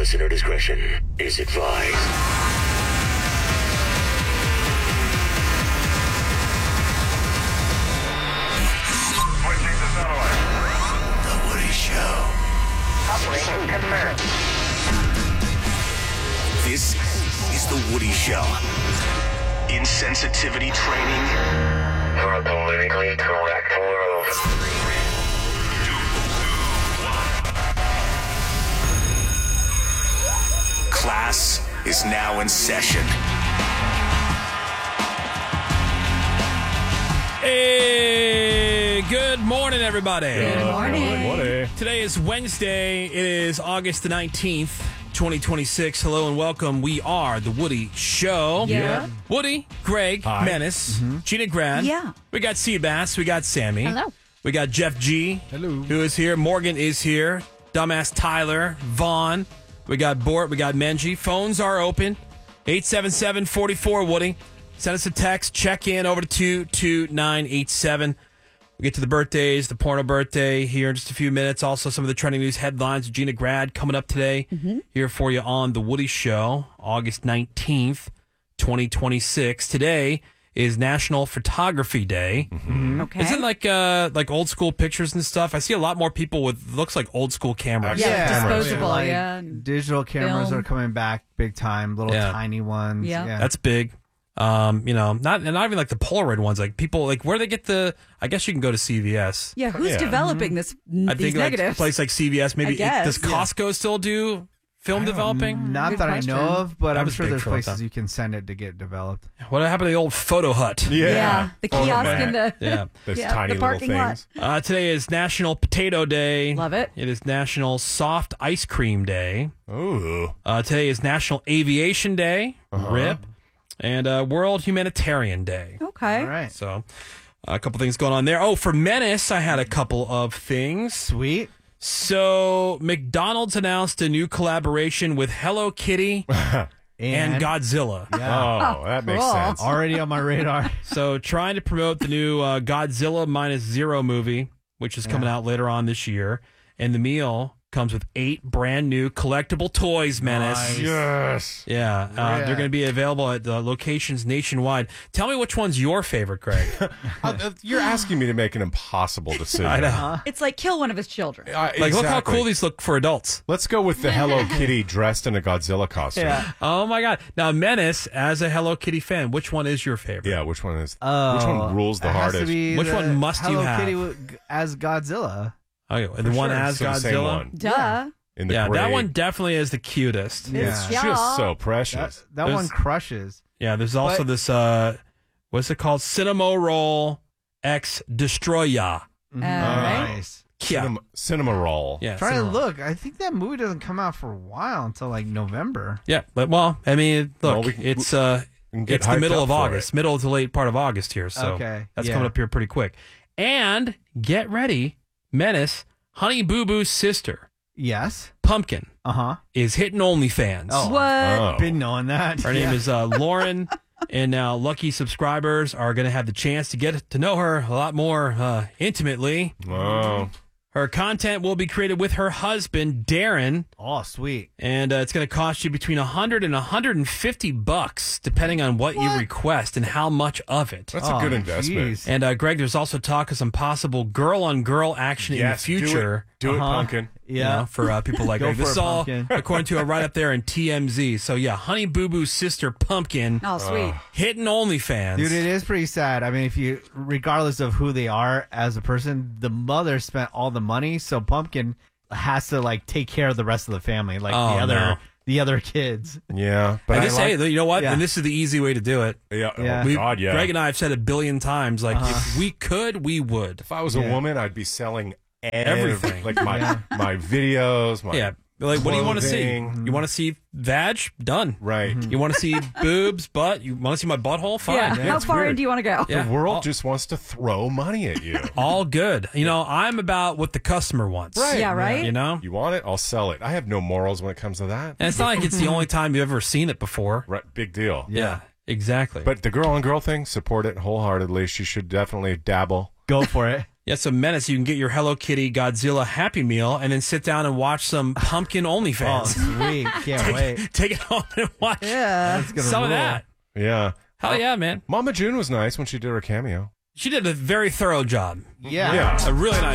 Listener discretion is advised. Switching to satellite. The Woody Show. Operation confirmed. This is The Woody Show. Insensitivity training. For a politically correct world. Class is now in session. Hey, good morning, everybody. Good morning. Today is Wednesday. It is August the 19th, 2026. Hello and welcome. We are The Woody Show. Yeah. Woody, Greg, Menace, Gina Grad. Yeah. We got Seabass. We got Sammy. Hello. We got Jeff G. Hello. Who is here. Morgan is here. Dumbass Tyler. Vaughn. We got Bort. We got Menji. Phones are open. 877-44 Woody. Send us a text. Check in over to 22987. We'll get to the birthdays, the porno birthday here in just a few minutes. Also, some of the trending news headlines with Gina Grad coming up today here for you on The Woody Show, August 19th, 2026. Today is National Photography Day. Okay. Isn't like old school pictures and stuff? I see a lot more people with looks like old school cameras. Yeah, disposable, Like, yeah. digital cameras Film. are coming back big time. Little Yeah. tiny ones. Yeah. That's big. Not even like the Polaroid ones. Like people like where they get the. I guess you can go to CVS. Yeah, who's developing this? I These think like a negatives? place like CVS. Maybe I guess, does Costco still do film developing? Not Good that question. I know of, but That I'm was sure big there's for a long places time. you can send it to get developed. What happened to the old photo hut? Yeah, the kiosk in the Yeah. Those Yeah, tiny the little parking lot. things. Today is National Potato Day. Love it. It is National Soft Ice Cream Day. Ooh. Today is National Aviation Day. RIP. And World Humanitarian Day. Okay. All right. So, a couple things going on there. Oh, for Menace, I had a couple of things. Sweet. So, McDonald's announced a new collaboration with Hello Kitty and Godzilla. Yeah. Oh, that makes cool. sense. Already on my radar. So, trying to promote the new Godzilla Minus Zero movie, which is coming out later on this year. And the meal comes with 8 brand new collectible toys, Menace. Nice. Yes. Yeah, they're going to be available at locations nationwide. Tell me which one's your favorite, Greg. You're asking me to make an impossible decision. I know. It's like kill one of his children. Like, look how cool these look for adults. Let's go with the Hello Kitty dressed in a Godzilla costume. Yeah. Oh, my God. Now, Menace, as a Hello Kitty fan, which one is your favorite? Yeah, which one is? Oh, which one rules the it has to hardest? be Which the one must you Hello have? Kitty as Godzilla. Okay, the one Sure, as so the same Godzilla? one. Duh. In the Yeah, gray. that one definitely is the cutest. Yeah. It's Yeah. just so precious. That There's- one crushes. Yeah, there's also But- this, what's it called? Cinema Roll X Destroya. All right. Nice. Yeah. Cinema roll. Yeah, Trying to Cinema Roll. look. I think that movie doesn't come out for a while until like November. Yeah, but, well, I mean, look, Well, it's we can get it's the hyped middle up of for August, it. middle to late part of August here, so Okay, that's yeah. coming up here pretty quick. And get ready, Menace, Honey Boo Boo's sister, Yes. Pumpkin, Uh-huh. is hitting OnlyFans. Oh. What? Oh. Been knowing that. Her name is Lauren, and now lucky subscribers are going to have the chance to get to know her a lot more intimately. Oh. Her content will be created with her husband, Darren, Oh, sweet. and it's going to cost you between $100 and $150, depending on what you request and how much of it. That's a good investment. Geez. And Greg, there's also talk of some possible girl-on-girl action Yes, in the future. Do it, Pumpkin. You Yeah. know, for people like Go Greg. This for is it, all Pumpkin. according to a write-up there in TMZ. So, yeah, Honey Boo Boo's sister, Pumpkin, Oh, sweet. hitting OnlyFans. Dude, it is pretty sad. I mean, if you, regardless of who they are as a person, the mother spent all the money, so Pumpkin has to like take care of the rest of the family, like Oh, the other kids. Yeah. But And I this, like, hey, you know what? Yeah. And this is the easy way to do it. yeah. Yeah. Oh, God, yeah. Greg and I have said a billion times, like, if we could, we would. If I was a woman, I'd be selling Everything. Like my videos, my Yeah. Like, what do you want to see? clothing. You want to see vag? Done. Right. You want to see boobs, butt? You want to see my butthole? Fine. Yeah. How it's far in weird. do you want to go? Yeah. The world all, just wants to throw money at you. all good. You know, I'm about what the customer wants. Right. Yeah, right? You know? You want it? I'll sell it. I have no morals when it comes to that. And it's not like it's the only time you've ever seen it before. Right. Big deal. Yeah, exactly. But the girl on girl thing, support it wholeheartedly. She should definitely dabble. Go for it. Yeah, so Menace, you can get your Hello Kitty Godzilla Happy Meal and then sit down and watch some Pumpkin Oh, OnlyFans. sweet. Can't wait. Take it home and watch That's gonna some of rule. that. Yeah. Hell yeah, man. Mama June was nice when she did her cameo. She did a very thorough job. Yeah. A really nice